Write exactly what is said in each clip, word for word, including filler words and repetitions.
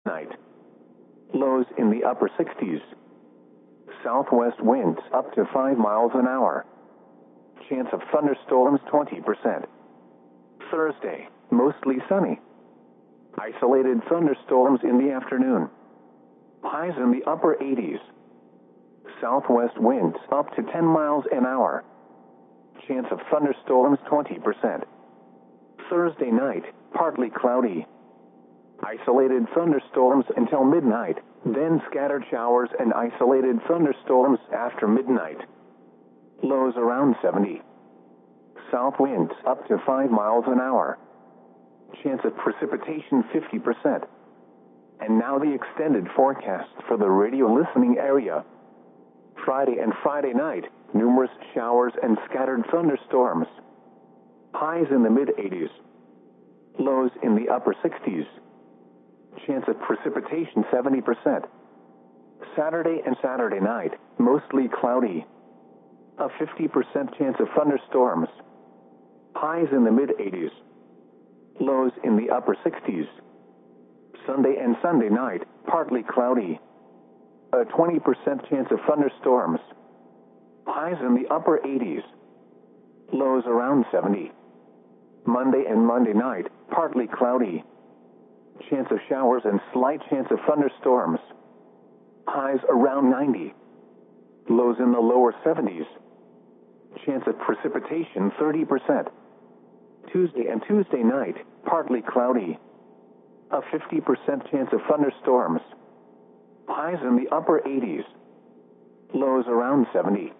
midnight. Lows in the upper sixties. Southwest winds up to five miles an hour. Chance of thunderstorms twenty percent. Thursday, mostly sunny. Isolated thunderstorms in the afternoon. Highs in the upper eighties. Southwest winds up to ten miles an hour. Chance of thunderstorms twenty percent. Thursday night, partly cloudy. Isolated thunderstorms until midnight, then scattered showers and isolated thunderstorms after midnight. Lows around seventy. South winds up to five miles an hour. Chance of precipitation fifty percent. And now the extended forecast for the radio listening area. Friday and Friday night, numerous showers and scattered thunderstorms. Highs in the mid-eighties. Lows in the upper sixties. Chance of precipitation seventy percent. Saturday and Saturday night, mostly cloudy. A fifty percent chance of thunderstorms. Highs in the mid-eighties. Lows in the upper sixties. Sunday and Sunday night, partly cloudy. A twenty percent chance of thunderstorms. Highs in the upper eighties. Lows around seventy. Monday and Monday night, partly cloudy. Chance of showers and slight chance of thunderstorms. Highs around ninety. Lows in the lower seventies. Chance of precipitation thirty percent. Tuesday and Tuesday night, partly cloudy. A fifty percent chance of thunderstorms. Highs in the upper eighties. Lows around seventy.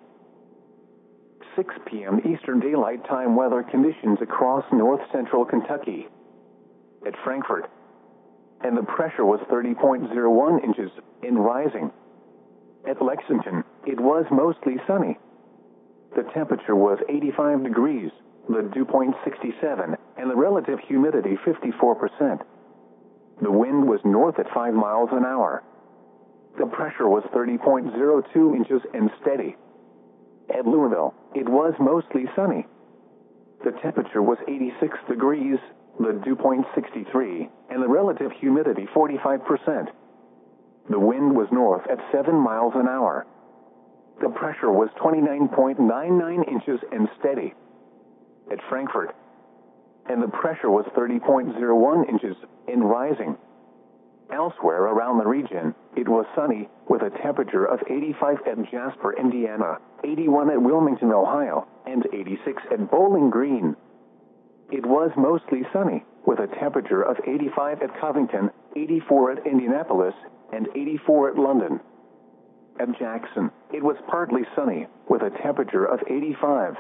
six p m Eastern Daylight Time weather conditions across north central Kentucky. At Frankfort. And the pressure was thirty point zero one inches, in rising. At Lexington, it was mostly sunny. The temperature was eighty-five degrees, the dew point sixty-seven, and the relative humidity fifty-four percent. The wind was north at five miles an hour. The pressure was thirty point zero two inches and steady. At Louisville, it was mostly sunny. The temperature was eighty-six degrees, the dew point sixty-three, and the relative humidity forty-five percent. The wind was north at seven miles an hour. The pressure was twenty-nine point nine nine inches and steady. At Frankfort. And the pressure was thirty point zero one inches, in rising. Elsewhere around the region, it was sunny, with a temperature of eighty-five at Jasper, Indiana, eighty-one at Wilmington, Ohio, and eighty-six at Bowling Green. It was mostly sunny, with a temperature of eighty-five at Covington, eighty-four at Indianapolis, and eighty-four at London. At Jackson, it was partly sunny, with a temperature of eighty-five.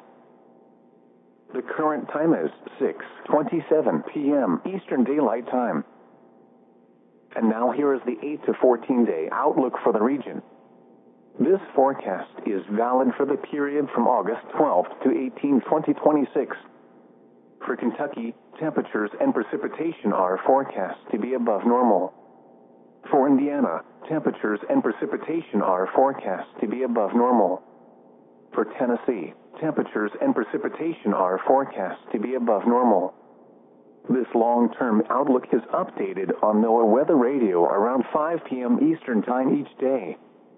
The current time is six twenty-seven p m Eastern Daylight Time. And now here is the eight to fourteen day outlook for the region. This forecast is valid for the period from August twelfth to eighteenth, twenty twenty-six. For Kentucky, temperatures and precipitation are forecast to be above normal. For Indiana, temperatures and precipitation are forecast to be above normal. For Tennessee, temperatures and precipitation are forecast to be above normal. This long-term outlook is updated on NOAA Weather Radio around five p m Eastern Time each day.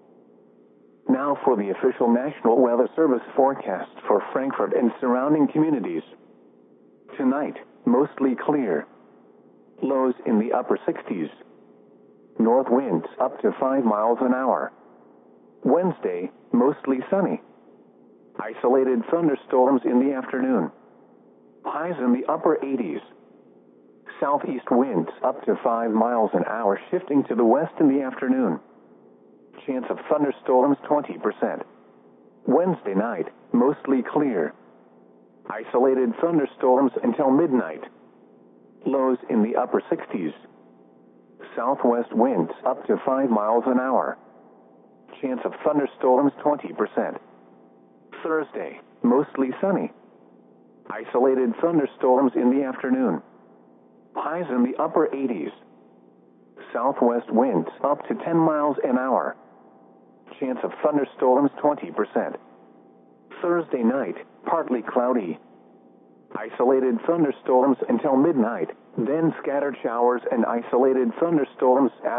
Now for the official National Weather Service forecast for Frankfort and surrounding communities. Tonight, mostly clear. Lows in the upper sixties. North winds up to five miles an hour. Wednesday, mostly sunny. Isolated thunderstorms in the afternoon. Highs in the upper eighties. Southeast winds up to five miles an hour, shifting to the west in the afternoon. Chance of thunderstorms twenty percent. Wednesday night, mostly clear. Isolated thunderstorms until midnight. Lows in the upper sixties. Southwest winds up to five miles an hour. Chance of thunderstorms twenty percent. Thursday, mostly sunny. Isolated thunderstorms in the afternoon. Highs in the upper eighties. Southwest winds up to ten miles an hour. Chance of thunderstorms twenty percent. Thursday night, partly cloudy. Isolated thunderstorms until midnight, then scattered showers and isolated thunderstorms